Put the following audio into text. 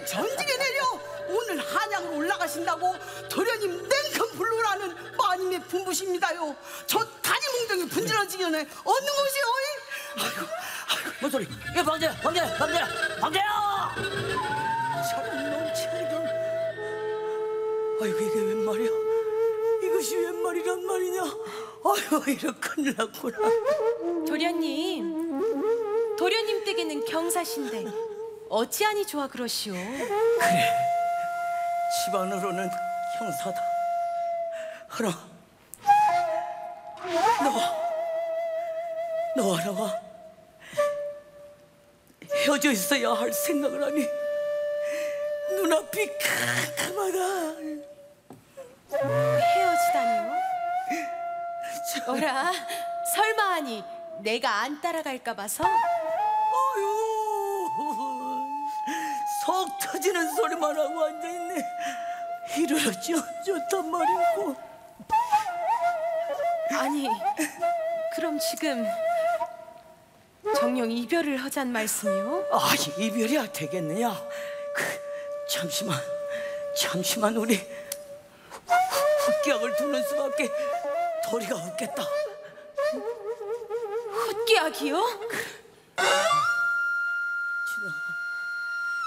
전직에 내려 오늘 한양으로 올라가신다고 도련님 냉큼 불로라는 마님의 분부십니다요. 저 다리 몽둥이 분질러지기 전에 얻는 것이 어이. 아이고 뭔 소리? 야 방대야 사람 넘치는. 아이고 이게 웬 말이야? 이것이 웬 말이란 말이냐? 아이고 이런 큰일 났구나. 도련님 댁에는 경사신데 어찌하니 좋아 그러시오? 그래, 집안으로는 형사다. 그럼 너와 나와 헤어져 있어야 할 생각을 하니 눈앞이 캄캄하다. 헤어지다니요? 어라, 설마하니 내가 안 따라갈까 봐서? 어휴, 속 터지는 소리만 하고 앉아있네. 이러지 어쩌단 말이고. 아니, 그럼 지금 정녕 이별을 하잔 말씀이요? 아, 이별이야 되겠느냐? 잠시만 우리 흑기약을 두는 수밖에 도리가 없겠다. 헛기약이요? 진영아,